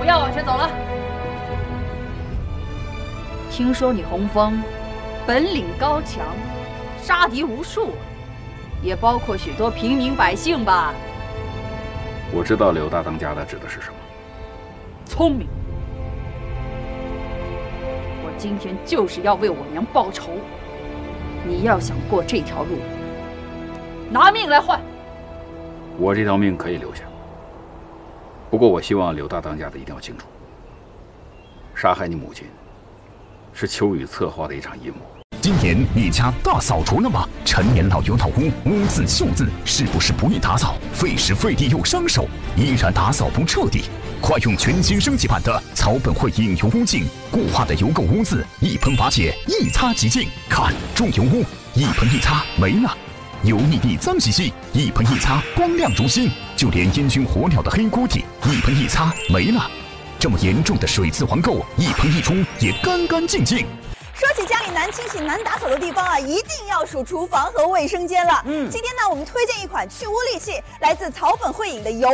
不要往前走了。听说你洪峰本领高强，杀敌无数，也包括许多平民百姓吧？ 我知道柳大当家的指的是什么。 聪明。我今天就是要为我娘报仇。你要想过这条路，拿命来换。 我这条命可以留下，不过我希望柳大当家的一定要清楚，杀害你母亲是秋雨策划的一场阴谋。 今年你家大扫除了吗？陈年老油套屋，污渍锈渍，是不是不易打扫？费时费力又伤手，依然打扫不彻底。快用全新升级版的草本会引油污净，固化的油垢污渍一喷瓦解，一擦即净。看重油污，一喷一擦没了。油腻腻脏兮兮，一喷一擦光亮如新。就连烟熏火燎的黑锅底，一喷一擦没了。这么严重的水渍环垢，一喷一冲也干干净净。 说起家里难清洗、难打扫的地方啊，一定要数厨房和卫生间了。今天呢，我们推荐一款去污利器，来自草本汇影的油